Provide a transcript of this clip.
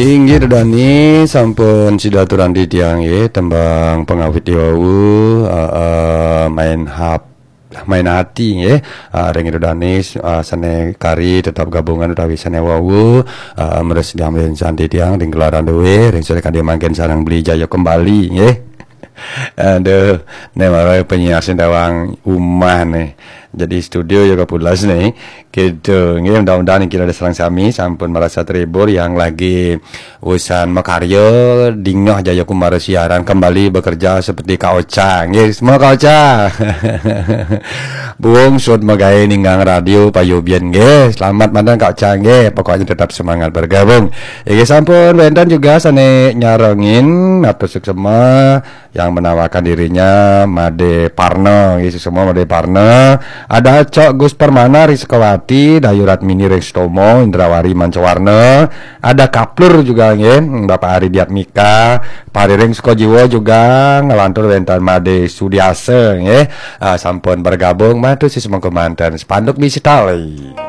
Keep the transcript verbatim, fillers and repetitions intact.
Inggih Dani sampun silaturahmi di tiang nggih tembang pengawit wau uh, uh, main hap main hati nggih uh, ring Dani uh, sane kari tetap gabungan utawi sane wau uh, meres diambil sandi tiang ring gelaran dewe ring sore kan dia mangken sareng beli jaya kembali nggih. Aduh, nih malah penyiar sendawang umah nih. Jadi studio juga pulas nih. Gitu, nggih mudah-mudahan kira ada serang sami sampun merasa terhibur yang lagi usan makarya dingah jaya kumara siaran kembali bekerja seperti Kak Ocha. Nggih, semua Kak Ocha. Buung sud magae ninggang radio payubian nggih. Selamat mandan Kak Ocha nggih. Pokoknya tetap semangat bergabung. Iki sampun Wendan juga sane nyarengin atus semua yang menawarkan dirinya Made Parno, gitu semua Made Parno. Ada Cok Gus Permana Rizkawati, Dayurat Mini Restomo, Indrawari Mancawarna. Ada Kaplur juga nggih, Bapak Ari Diatmika, Pariring Sukojiwo juga ngelantur wentan Made Sudiase nggih. Uh, sampun bergabung matu si semua komandan spanduk bisi tali.